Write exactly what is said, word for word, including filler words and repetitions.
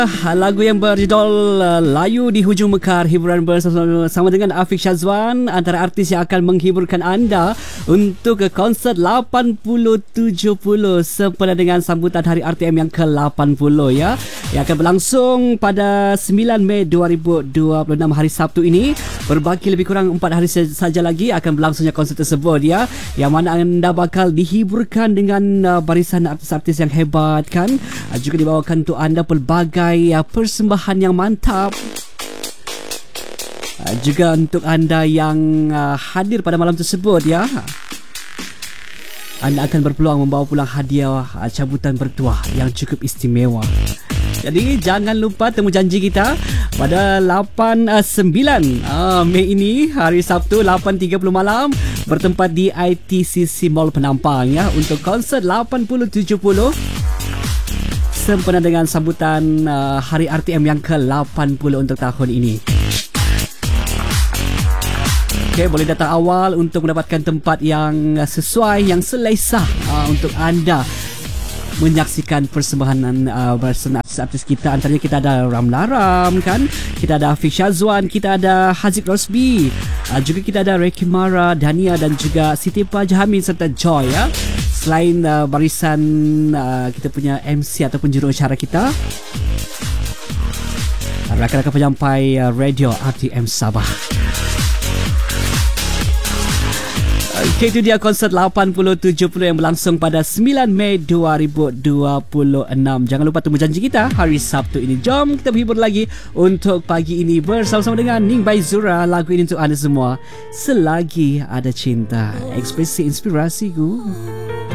Lagu yang berjudul uh, Layu di Hujung Mekar, hiburan bersama dengan Afiq Syazwan, antara artis yang akan menghiburkan anda untuk ke konsert lapan puluh tujuh puluh sempena dengan sambutan Hari R T M yang ke lapan puluh ya, yang akan berlangsung pada sembilan Mei dua ribu dua puluh enam, hari Sabtu ini. Berbaki lebih kurang empat hari saja lagi akan berlangsungnya konsert tersebut ya, yang mana anda bakal dihiburkan dengan uh, barisan artis-artis yang hebat kan. Uh, juga dibawakan untuk anda pelbagai ya, persembahan yang mantap. Uh, juga untuk anda yang uh, hadir pada malam tersebut ya, anda akan berpeluang membawa pulang hadiah uh, cabutan bertuah yang cukup istimewa. Jadi jangan lupa temu janji kita pada lapan sembilan uh, Mei ini, hari Sabtu lapan tiga puluh malam, bertempat di I T C C Mall Penampang ya, untuk konsert lapan puluh tujuh puluh sempena dengan sambutan uh, Hari R T M yang ke lapan puluh untuk tahun ini. Okey, boleh datang awal untuk mendapatkan tempat yang sesuai, yang selesa uh, untuk anda menyaksikan persembahan uh, bersama artis kita. Antaranya kita ada Ramla Ram kan, kita ada Afiq Syazwan, kita ada Haziq Rosby, uh, juga kita ada Reki Mara, Dania dan juga Siti Pajahamin serta Joy ya. Selain uh, barisan uh, kita punya M C ataupun juruacara kita, rakan-rakan penyampai uh, radio R T M Sabah. Okay, itu dia konsert lapan puluh tujuh puluh yang berlangsung pada sembilan Mei dua ribu dua puluh enam. Jangan lupa temu janji kita hari Sabtu ini. Jom kita berhibur lagi untuk pagi ini bersama-sama dengan Ning by Zura. Lagu ini untuk anda semua, Selagi Ada Cinta. Ekspresi inspirasiku.